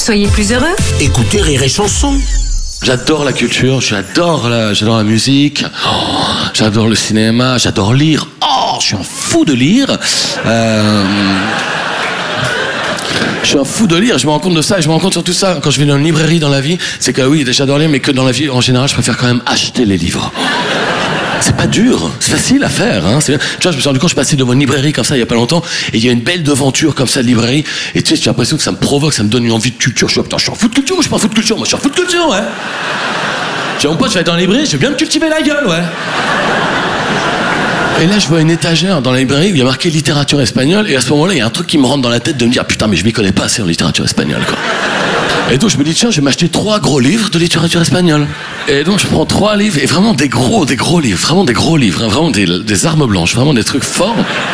Soyez plus heureux. Écoutez Rire et Chanson. J'adore la culture, j'adore la musique, j'adore le cinéma, j'adore lire. Je suis un fou de lire. Je suis un fou de lire, je me rends compte de ça et je me rends compte surtout ça quand je vais dans une librairie dans la vie, c'est que oui, j'adore lire, mais que dans la vie en général, je préfère quand même acheter les livres. C'est pas dur, c'est facile à faire. Hein. Tu vois, je me suis rendu compte, je suis passé devant une librairie comme ça il y a pas longtemps, et il y a une belle devanture comme ça de librairie, et tu sais, j'ai l'impression que ça me provoque, ça me donne une envie de culture. Je suis putain, je suis un fou de culture ou je suis pas un fou de culture? Moi, je suis un fou de culture, ouais. J'ai mon pote, je vais être dans la librairie, je vais bien me cultiver la gueule, ouais. Et là, je vois une étagère dans la librairie où il y a marqué littérature espagnole, et à ce moment-là, il y a un truc qui me rentre dans la tête de me dire, putain, mais je m'y connais pas assez en littérature espagnole, quoi. Et donc je me dis, tiens, je vais m'acheter 3 gros livres de littérature espagnole. Et donc je prends 3 livres, et vraiment des gros livres, vraiment des gros livres, hein, vraiment des armes blanches, vraiment des trucs forts.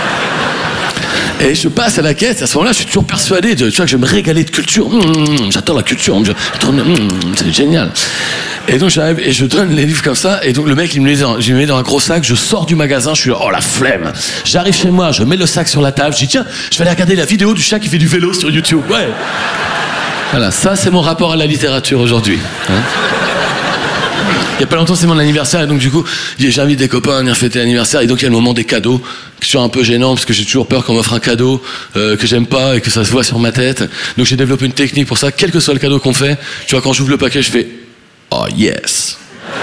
Et je passe à la caisse, à ce moment-là, je suis toujours persuadé tu vois, que je vais me régaler de culture. J'adore la culture, c'est génial. Et donc j'arrive et je donne les livres comme ça, et donc le mec il me les met dans un gros sac, je sors du magasin, je suis là, oh la flemme. J'arrive chez moi, je mets le sac sur la table, je dis tiens, je vais aller regarder la vidéo du chat qui fait du vélo sur YouTube. Ouais. Voilà, ça c'est mon rapport à la littérature aujourd'hui. Hein. Il y a pas longtemps c'est mon anniversaire, et donc du coup j'invite des copains à venir fêter l'anniversaire, et donc il y a le moment des cadeaux, qui est toujours un peu gênant parce que j'ai toujours peur qu'on m'offre un cadeau que j'aime pas et que ça se voit sur ma tête. Donc j'ai développé une technique pour ça, quel que soit le cadeau qu'on fait, tu vois, quand j'ouvre le paquet je fais oh yes.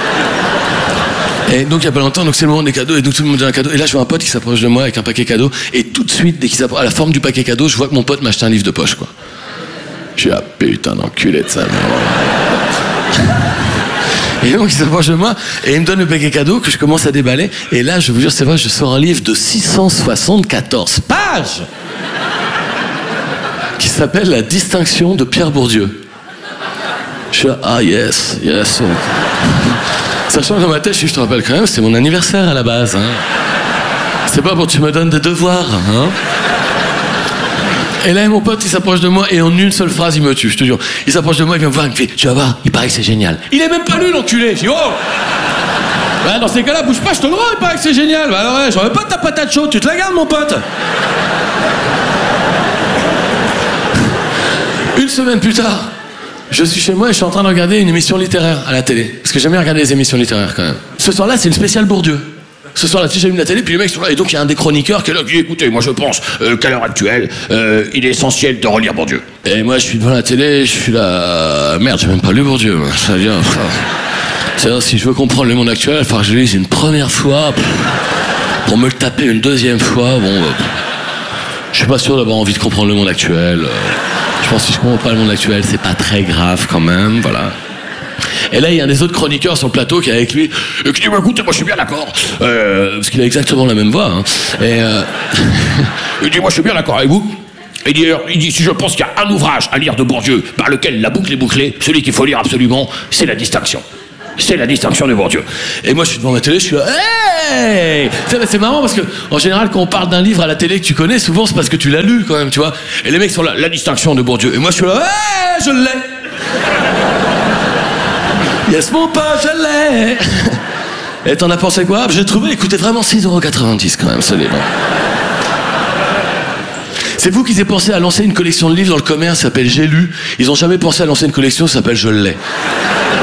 Et donc il y a pas longtemps, donc c'est le moment des cadeaux, et donc tout le monde donne un cadeau, et là je vois un pote qui s'approche de moi avec un paquet cadeau, et tout de suite dès qu'il s'approche à la forme du paquet cadeau, je vois que mon pote m'a acheté un livre de poche, quoi. Je suis putain d'enculé de ça. Et donc il s'approche de moi et il me donne le paquet cadeau que je commence à déballer, et là je vous jure c'est vrai, je sors un livre de 674 pages qui s'appelle La distinction de Pierre Bourdieu. Je suis là, ah yes. Sachant que dans ma tête je te rappelle quand même, c'est mon anniversaire à la base, hein. C'est pas pour que tu me donnes des devoirs, hein. Et là, mon pote, il s'approche de moi, et en une seule phrase, il me tue, je te jure. Il s'approche de moi, il vient me voir, il me fait, tu vas voir, il paraît que c'est génial. Il est même pas lu, l'enculé. Je dis, oh! Bah, dans ces cas-là, bouge pas, je te le rends, il paraît que c'est génial. Bah, alors, ouais, j'en veux pas de ta patate chaude, tu te la gardes, mon pote. Une semaine plus tard, je suis chez moi et je suis en train de regarder une émission littéraire à la télé. Parce que j'aime bien regarder les émissions littéraires, quand même. Ce soir-là, c'est une spéciale Bourdieu. Ce soir-là, tu sais, j'allume la télé, puis les mecs sont là, et donc il y a un des chroniqueurs qui est là, qui dit, écoutez, moi je pense qu'à l'heure actuelle, il est essentiel de relire Bourdieu. Et moi je suis devant la télé, je suis là, merde, j'ai même pas lu Bourdieu, moi. Ça vient, c'est-à-dire, si je veux comprendre le monde actuel, il faudra que je le lise une première fois, pour me le taper une deuxième fois, bon, je suis pas sûr d'avoir envie de comprendre le monde actuel. Je pense que si je comprends pas le monde actuel, c'est pas très grave quand même, voilà. Et là, il y a un des autres chroniqueurs sur le plateau qui est avec lui, et qui dit, écoutez, moi je suis bien d'accord, parce qu'il a exactement la même voix, hein. Et il dit, moi je suis bien d'accord avec vous. Il dit, si je pense qu'il y a un ouvrage à lire de Bourdieu par lequel la boucle est bouclée, celui qu'il faut lire absolument, c'est La distinction. C'est La distinction de Bourdieu. Et moi je suis devant ma télé, je suis là, hey! C'est marrant parce que en général quand on parle d'un livre à la télé que tu connais, souvent c'est parce que tu l'as lu quand même, tu vois. Et les mecs sont là, La distinction de Bourdieu. Et moi je suis là, hey, je l'ai. Yes mon pote, je l'ai. Et t'en as pensé quoi? J'ai trouvé, écoutez, vraiment 6,90€ quand même ce livre. C'est vous qui avez pensé à lancer une collection de livres dans le commerce, ça s'appelle J'ai lu. Ils ont jamais pensé à lancer une collection, ça s'appelle Je l'ai.